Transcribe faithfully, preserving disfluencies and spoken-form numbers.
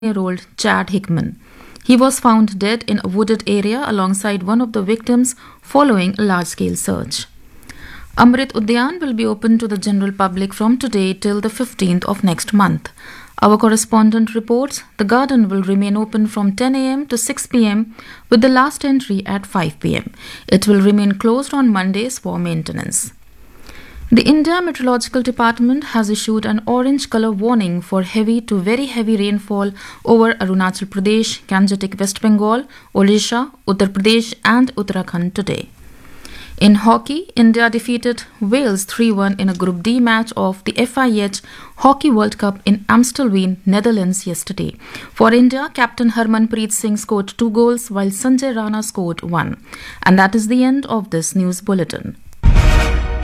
year old Chad Hickman. He was found dead in a wooded area alongside one of the victims following a large scale search. Amrit Udyan will be open to the general public from today till the fifteenth of next month. Our correspondent reports the garden will remain open from ten a m to six p m with the last entry at five p m. It will remain closed on Mondays for maintenance. The India Meteorological Department has issued an orange color warning for heavy to very heavy rainfall over Arunachal Pradesh, Gangetic West Bengal, Odisha, Uttar Pradesh and Uttarakhand today. In hockey, India defeated Wales three one in a Group D match of the F I H Hockey World Cup in Amstelveen, Netherlands yesterday. For India, Captain Harmanpreet Singh scored two goals while Sanjay Rana scored one. And that is the end of this news bulletin.